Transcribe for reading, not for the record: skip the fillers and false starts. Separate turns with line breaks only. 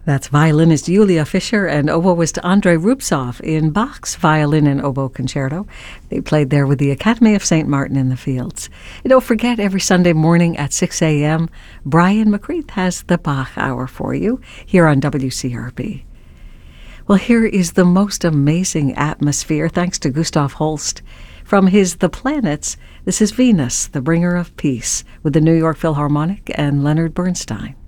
That's violinist Julia Fischer and oboist Andrei Rubtsov in Bach's Violin and Oboe Concerto. They played there with the Academy of St. Martin in the Fields. And don't forget, every Sunday morning at 6 a.m., Brian McCreath has the Bach Hour for you here on WCRB. Well, here is the most amazing atmosphere, thanks to Gustav Holst. From his The Planets, this is Venus, the Bringer of Peace, with the New York Philharmonic and Leonard Bernstein.